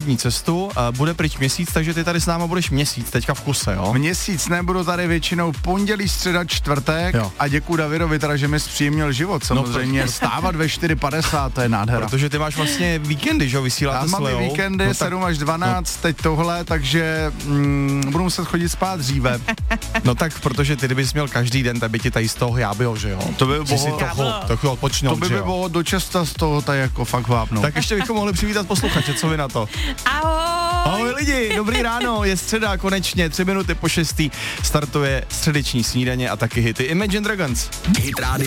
pracovní cestu, bude pryč měsíc, takže ty tady s náma budeš měsíc, teďka v kuse, jo? Měsíc, nebudu tady většinou pondělí, středa, čtvrtek, jo. A děkuju Davidovi, teda, že mi zpříjemnil život, samozřejmě, stávat ve 4:50, to je nádhera. Protože ty máš vlastně víkendy, že jo, vysíláte s Leou. Já mám víkendy, 7 až 12, teď tohle, takže budu muset chodit spát dříve. No tak, protože ty kdybys měl každý den, tak by ti tady z toho jábyho, že jo? To by bylo odpočnout, to by bylo dočasta z toho tady jako fakt vápnout. Tak ještě bychom mohli přivítat posluchače, co vy na to? Ahoj! Ahoj lidi, dobrý ráno, je středa, konečně 3 minuty po 6. startuje středeční snídaně a taky hity Imagine Dragons. Hit Radio